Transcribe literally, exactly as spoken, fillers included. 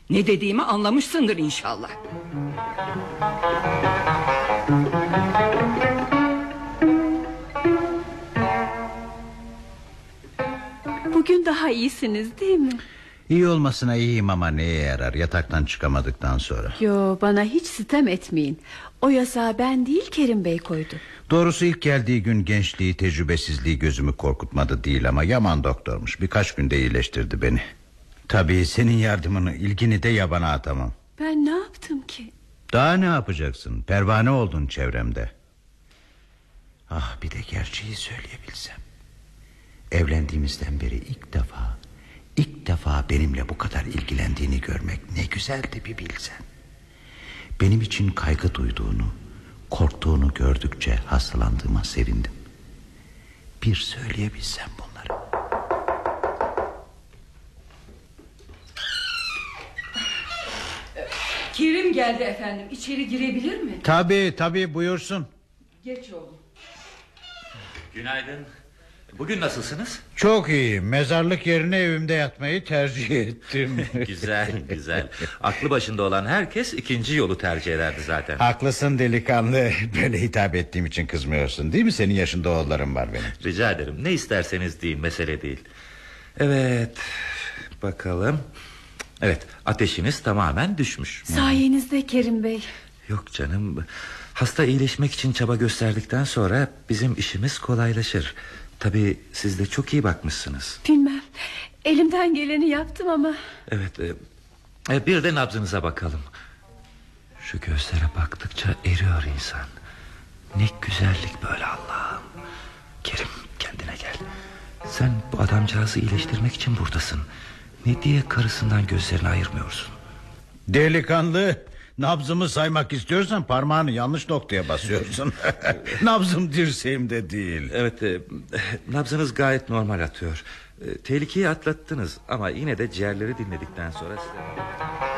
Ne dediğimi anlamışsındır inşallah. Bugün daha iyisiniz değil mi? İyi olmasına iyiyim ama neye yarar yataktan çıkamadıktan sonra. Yo, bana hiç sitem etmeyin. O yasağı ben değil Kerim Bey koydu. Doğrusu ilk geldiği gün gençliği, tecrübesizliği gözümü korkutmadı değil ama yaman doktormuş. Birkaç günde iyileştirdi beni. Tabii senin yardımını, ilgini de yabana atamam. Ben ne yaptım ki? Daha ne yapacaksın? Pervane oldun çevremde. Ah, bir de gerçeği söyleyebilsem. Evlendiğimizden beri ilk defa İlk defa benimle bu kadar ilgilendiğini görmek ne güzeldi bir bilsen. Benim için kaygı duyduğunu, korktuğunu gördükçe hastalandığıma sevindim. Bir söyleyebilsem bunları. Kerim geldi efendim. İçeri girebilir mi? Tabii tabii, buyursun. Geç oğlum. Günaydın. Bugün nasılsınız? Çok iyi. Mezarlık yerine evimde yatmayı tercih ettim. Güzel güzel. Aklı başında olan herkes ikinci yolu tercih ederdi zaten. Haklısın delikanlı. Böyle hitap ettiğim için kızmıyorsun değil mi? Senin yaşında oğullarım var benim. Rica ederim, ne isterseniz deyin, mesele değil. Evet, bakalım. Evet, ateşiniz tamamen düşmüş. Sayenizde Kerim Bey. Yok canım, hasta iyileşmek için çaba gösterdikten sonra bizim işimiz kolaylaşır. Tabii siz de çok iyi bakmışsınız. Bilmem, elimden geleni yaptım ama. Evet, e, bir de nabzınıza bakalım. Şu gözlere baktıkça eriyor insan. Ne güzellik böyle Allah'ım. Kerim, kendine gel. Sen bu adamcağızı iyileştirmek için buradasın. Ne diye karısından gözlerini ayırmıyorsun? Delikanlı, nabzımı saymak istiyorsan parmağını yanlış noktaya basıyorsun. Nabzım dirseğimde değil. Evet, e, nabzınız gayet normal atıyor. e, Tehlikeyi atlattınız ama yine de ciğerleri dinledikten sonra size...